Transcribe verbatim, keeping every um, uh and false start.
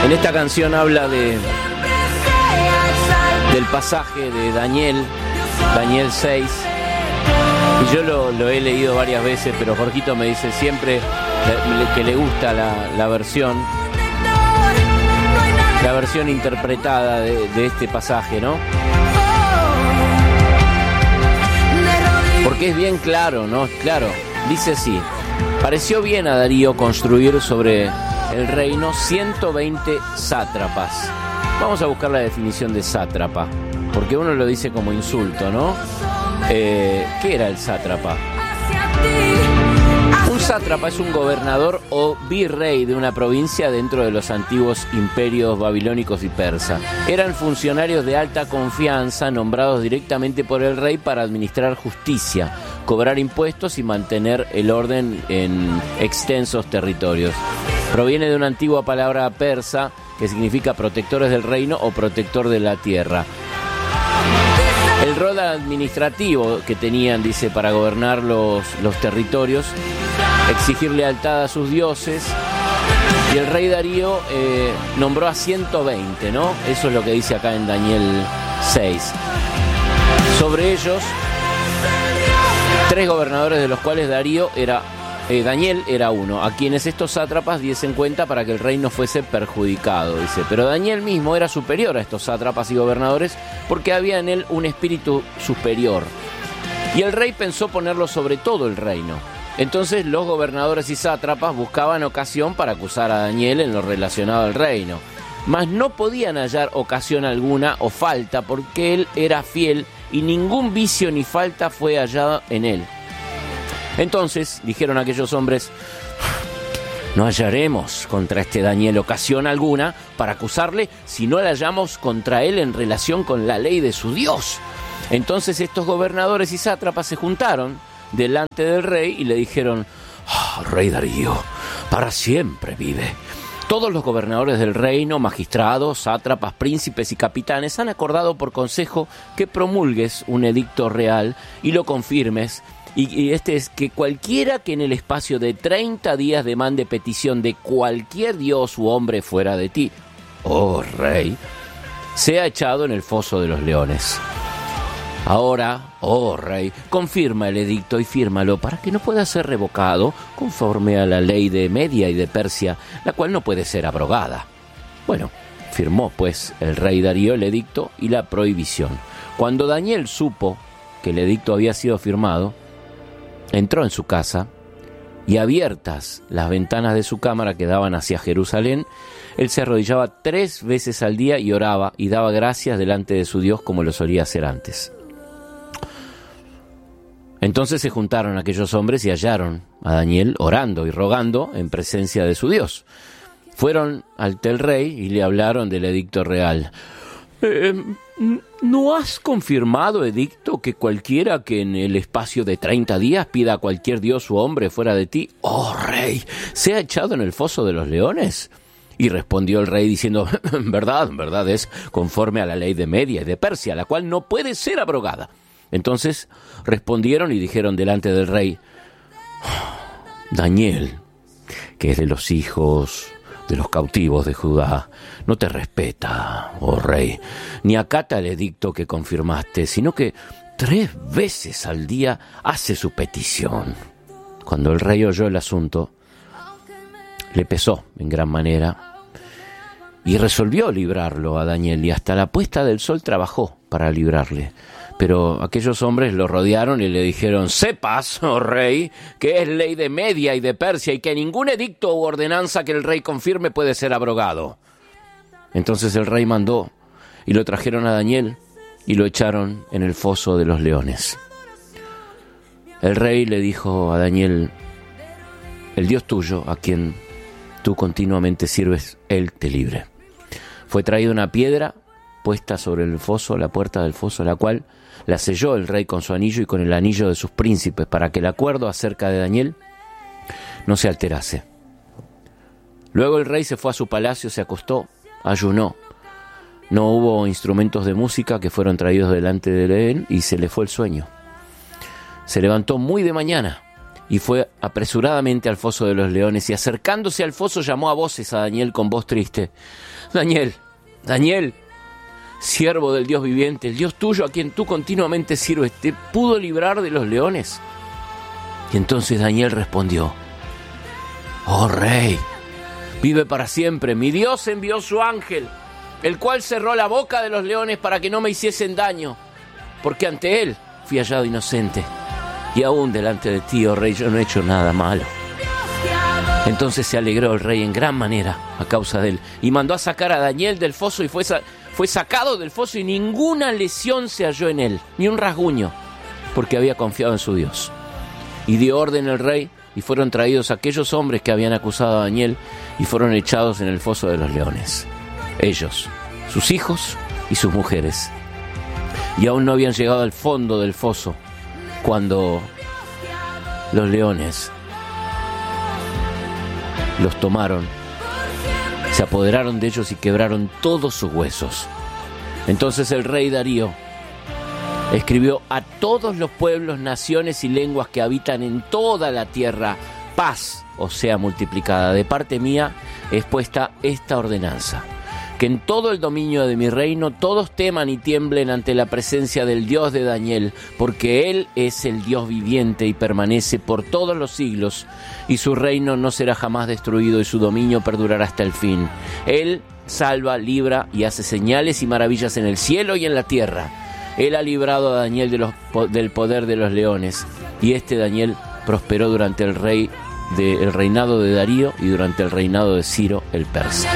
En esta canción habla de del pasaje de Daniel, Daniel seis, y yo lo, lo he leído varias veces, pero Jorgito me dice siempre que le gusta la, la versión, la versión interpretada de, de este pasaje, ¿no? Porque es bien claro, ¿no? Claro, dice así: pareció bien a Darío construir sobre el reino ciento veinte sátrapas. Vamos a buscar la definición de sátrapa, porque uno lo dice como insulto, ¿no? Eh, ¿Qué era el sátrapa? Un sátrapa es un gobernador o virrey de una provincia dentro de los antiguos imperios babilónicos y persa. Eran funcionarios de alta confianza nombrados directamente por el rey para administrar justicia, cobrar impuestos y mantener el orden en extensos territorios. Proviene de una antigua palabra persa que significa protectores del reino o protector de la tierra. El rol administrativo que tenían, dice, para gobernar los, los territorios, exigir lealtad a sus dioses, y el rey Darío eh, nombró a ciento veinte, ¿no? Eso es lo que dice acá en Daniel seis. Sobre ellos, tres gobernadores, de los cuales Darío era eh, Daniel era uno, a quienes estos sátrapas diesen cuenta para que el rey no fuese perjudicado, dice. Pero Daniel mismo era superior a estos sátrapas y gobernadores porque había en él un espíritu superior. Y el rey pensó ponerlo sobre todo el reino. Entonces los gobernadores y sátrapas buscaban ocasión para acusar a Daniel en lo relacionado al reino. Mas no podían hallar ocasión alguna o falta, porque él era fiel y ningún vicio ni falta fue hallado en él. Entonces dijeron aquellos hombres: no hallaremos contra este Daniel ocasión alguna para acusarle si no la hallamos contra él en relación con la ley de su Dios. Entonces estos gobernadores y sátrapas se juntaron delante del rey y le dijeron: oh, rey Darío, para siempre vive. Todos los gobernadores del reino, magistrados, sátrapas, príncipes y capitanes han acordado por consejo que promulgues un edicto real y lo confirmes. Y, y este es que cualquiera que en el espacio de treinta días demande petición de cualquier dios u hombre fuera de ti, oh rey, sea echado en el foso de los leones. Ahora, oh rey, confirma el edicto y fírmalo para que no pueda ser revocado conforme a la ley de Media y de Persia, la cual no puede ser abrogada. Bueno, firmó pues el rey Darío el edicto y la prohibición. Cuando Daniel supo que el edicto había sido firmado, entró en su casa y, abiertas las ventanas de su cámara que daban hacia Jerusalén, él se arrodillaba tres veces al día y oraba y daba gracias delante de su Dios como lo solía hacer antes. Entonces se juntaron aquellos hombres y hallaron a Daniel orando y rogando en presencia de su Dios. Fueron ante el rey y le hablaron del edicto real. Eh, ¿No has confirmado, edicto, que cualquiera que en el espacio de treinta días pida a cualquier dios u hombre fuera de ti, oh rey, sea echado en el foso de los leones? Y respondió el rey diciendo: en verdad, en verdad es conforme a la ley de Media y de Persia, la cual no puede ser abrogada. Entonces respondieron y dijeron delante del rey: Daniel, que es de los hijos de los cautivos de Judá, no te respeta, oh rey, ni acata el edicto que confirmaste, sino que tres veces al día hace su petición. Cuando el rey oyó el asunto, le pesó en gran manera y resolvió librarlo a Daniel, y hasta la puesta del sol trabajó para librarle. Pero aquellos hombres lo rodearon y le dijeron: sepas, oh rey, que es ley de Media y de Persia y que ningún edicto u ordenanza que el rey confirme puede ser abrogado. Entonces el rey mandó y lo trajeron a Daniel y lo echaron en el foso de los leones. El rey le dijo a Daniel: el Dios tuyo, a quien tú continuamente sirves, él te libre. Fue traída una piedra puesta sobre el foso, la puerta del foso, la cual la selló el rey con su anillo y con el anillo de sus príncipes, para que el acuerdo acerca de Daniel no se alterase. Luego el rey se fue a su palacio, se acostó, ayunó. No hubo instrumentos de música que fueron traídos delante de él y se le fue el sueño. Se levantó muy de mañana y fue apresuradamente al foso de los leones, y acercándose al foso llamó a voces a Daniel con voz triste: Daniel, Daniel, siervo del Dios viviente, el Dios tuyo a quien tú continuamente sirves, ¿te pudo librar de los leones? Y entonces Daniel respondió: Oh rey, vive para siempre, mi Dios envió su ángel, el cual cerró la boca de los leones para que no me hiciesen daño, porque ante él fui hallado inocente, y aún delante de ti, oh rey, yo no he hecho nada malo. Entonces se alegró el rey en gran manera a causa de él, y mandó a sacar a Daniel del foso, y fue, sa- fue sacado del foso, y ninguna lesión se halló en él, ni un rasguño, porque había confiado en su Dios. Y dio orden el rey, y fueron traídos aquellos hombres que habían acusado a Daniel, y fueron echados en el foso de los leones, ellos, sus hijos y sus mujeres. Y aún no habían llegado al fondo del foso cuando los leones los tomaron, se apoderaron de ellos y quebraron todos sus huesos. Entonces el rey Darío escribió a todos los pueblos, naciones y lenguas que habitan en toda la tierra: paz os sea multiplicada. De parte mía es puesta esta ordenanza: que en todo el dominio de mi reino todos teman y tiemblen ante la presencia del Dios de Daniel, porque Él es el Dios viviente y permanece por todos los siglos, y su reino no será jamás destruido y su dominio perdurará hasta el fin. Él salva, libra y hace señales y maravillas en el cielo y en la tierra. Él ha librado a Daniel de los, del poder de los leones, y este Daniel prosperó durante el, rey de, el reinado de Darío y durante el reinado de Ciro el persa.